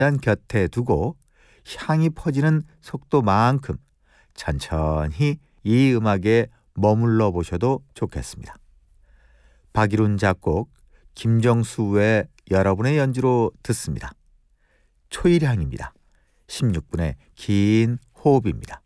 곁에 두고 향이 퍼지는 속도만큼 천천히 이 음악에 머물러 보셔도 좋겠습니다. 박일훈 작곡, 김정수의 여러분의 연주로 듣습니다. 초일향입니다. 16분의 긴 호흡입니다.